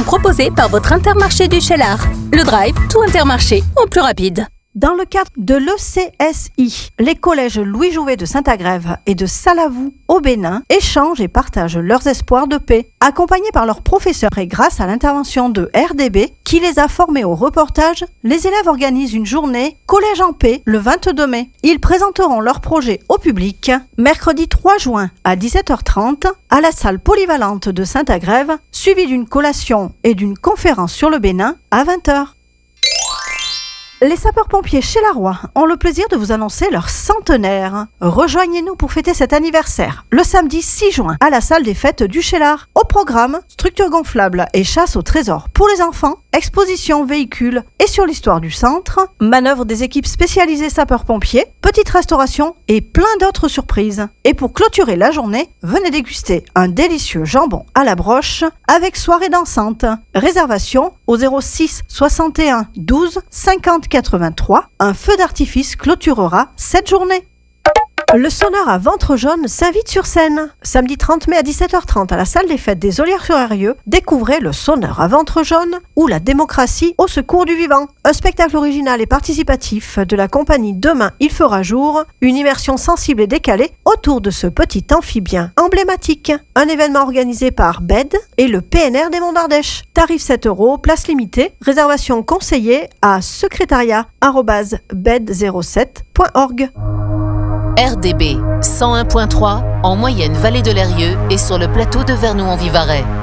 proposé par votre Intermarché du Cheylard. Le Drive, tout Intermarché, en plus rapide. Dans le cadre de l'ECSI, les collèges Louis Jouvet de Saint-Agrève et de Salavou au Bénin échangent et partagent leurs espoirs de paix. Accompagnés par leurs professeurs et grâce à l'intervention de RDB, qui les a formés au reportage, les élèves organisent une journée Collège en paix le 22 mai. Ils présenteront leur projet au public mercredi 3 juin à 17h30 à la salle polyvalente de Saint-Agrève, suivie d'une collation et d'une conférence sur le Bénin à 20h. Les sapeurs-pompiers Cheylard ont le plaisir de vous annoncer leur centenaire. Rejoignez-nous pour fêter cet anniversaire le samedi 6 juin à la salle des fêtes du Cheylard. Au programme, structure gonflable et chasse au trésor pour les enfants, exposition véhicules et sur l'histoire du centre, manœuvre des équipes spécialisées sapeurs-pompiers, petite restauration et plein d'autres surprises. Et pour clôturer la journée, venez déguster un délicieux jambon à la broche avec soirée dansante. Réservation au 06 61 12 50 83, un feu d'artifice clôturera cette journée. Le Sonneur à ventre jaune s'invite sur scène. Samedi 30 mai à 17h30 à la salle des fêtes des Olières-sur-Eyrieux, découvrez le Sonneur à ventre jaune ou la démocratie au secours du vivant. Un spectacle original et participatif de la compagnie Demain il fera jour, une immersion sensible et décalée autour de ce petit amphibien emblématique. Un événement organisé par BED et le PNR des Monts d'Ardèche. Tarif 7 €, place limitée, réservation conseillée à secrétariat@bed07.org. RDB 101.3 en moyenne vallée de l'Eyrieux et sur le plateau de Vernou-en-Vivarais.